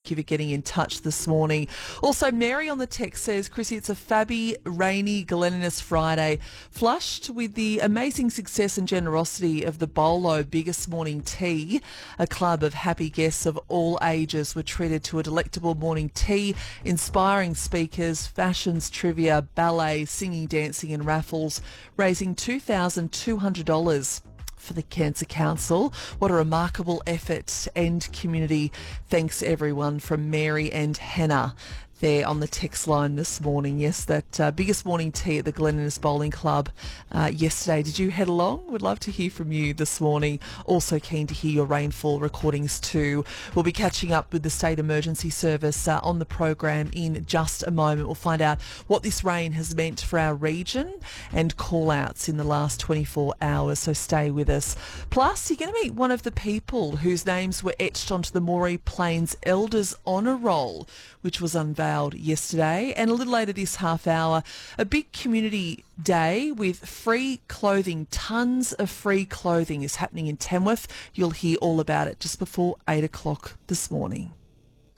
Thank you for getting in touch this morning. Also, Mary on the text says, Chrissy, it's a fabby, rainy, Glenniness Friday, flushed with the amazing success and generosity of the Bolo Biggest Morning Tea. A club of happy guests of all ages were treated to a delectable morning tea, inspiring speakers, fashions, trivia, ballet, singing, dancing and raffles, raising $2,200 for the Cancer Council. What a remarkable effort and community. Thanks everyone, from Mary and Hannah there on the text line this morning. Yes, that biggest morning tea at the Glenniness Bowling Club yesterday. Did you head along? Would love to hear from you this morning. Also keen to hear your rainfall recordings too. We'll be catching up with the State Emergency Service on the program in just a moment. We'll find out what this rain has meant for our region and call-outs in the last 24 hours, so stay with us. Plus, you're going to meet one of the people whose names were etched onto the Moree Plains Elders Honour Roll, which was unveiled yesterday. And a little later this half hour, a big community day with free clothing. Tons of free clothing is happening in Tamworth. You'll hear all about it just before 8 o'clock this morning.